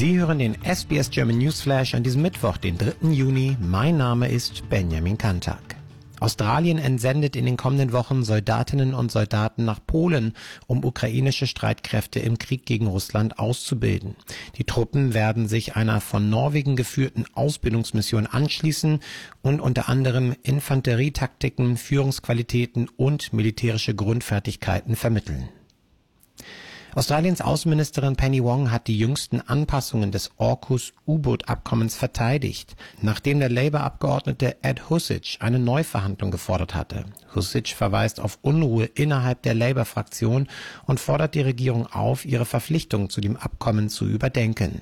Sie hören den SBS German Newsflash an diesem Mittwoch, den 3. Juni. Mein Name ist Benjamin Kantak. Australien entsendet in den kommenden Wochen Soldatinnen und Soldaten nach Polen, um ukrainische Streitkräfte im Krieg gegen Russland auszubilden. Die Truppen werden sich einer von Norwegen geführten Ausbildungsmission anschließen und unter anderem Infanterietaktiken, Führungsqualitäten und militärische Grundfertigkeiten vermitteln. Australiens Außenministerin Penny Wong hat die jüngsten Anpassungen des AUKUS-U-Boot-Abkommens verteidigt, nachdem der Labour-Abgeordnete Ed Husic eine Neuverhandlung gefordert hatte. Husic verweist auf Unruhe innerhalb der Labour-Fraktion und fordert die Regierung auf, ihre Verpflichtung zu dem Abkommen zu überdenken.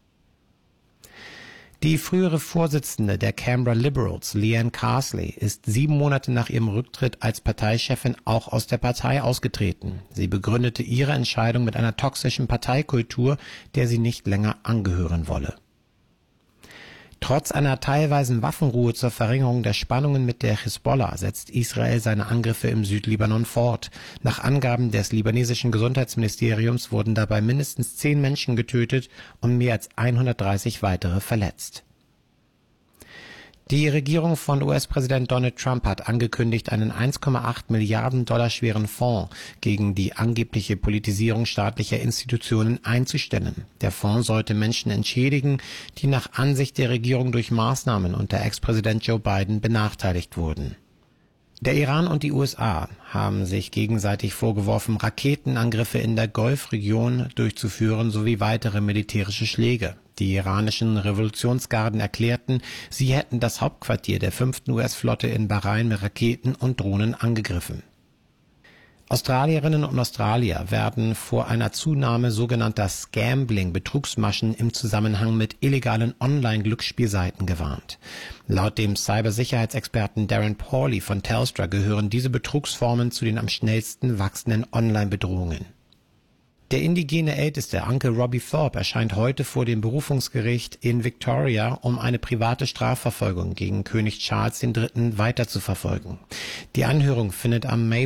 Die frühere Vorsitzende der Canberra Liberals, Leanne Carsley, ist 7 Monate nach ihrem Rücktritt als Parteichefin auch aus der Partei ausgetreten. Sie begründete ihre Entscheidung mit einer toxischen Parteikultur, der sie nicht länger angehören wolle. Trotz einer teilweisen Waffenruhe zur Verringerung der Spannungen mit der Hisbollah setzt Israel seine Angriffe im Südlibanon fort. Nach Angaben des libanesischen Gesundheitsministeriums wurden dabei mindestens 10 Menschen getötet und mehr als 130 weitere verletzt. Die Regierung von US-Präsident Donald Trump hat angekündigt, einen 1,8 Milliarden Dollar schweren Fonds gegen die angebliche Politisierung staatlicher Institutionen einzustellen. Der Fonds sollte Menschen entschädigen, die nach Ansicht der Regierung durch Maßnahmen unter Ex-Präsident Joe Biden benachteiligt wurden. Der Iran und die USA haben sich gegenseitig vorgeworfen, Raketenangriffe in der Golfregion durchzuführen sowie weitere militärische Schläge. Die iranischen Revolutionsgarden erklärten, sie hätten das Hauptquartier der 5. US-Flotte in Bahrain mit Raketen und Drohnen angegriffen. Australierinnen und Australier werden vor einer Zunahme sogenannter Scambling-Betrugsmaschen im Zusammenhang mit illegalen Online-Glücksspielseiten gewarnt. Laut dem Cybersicherheitsexperten Darren Pawley von Telstra gehören diese Betrugsformen zu den am schnellsten wachsenden Online-Bedrohungen. Der indigene Älteste Uncle Robbie Thorpe erscheint heute vor dem Berufungsgericht in Victoria, um eine private Strafverfolgung gegen König Charles III. Weiterzuverfolgen. Die Anhörung findet am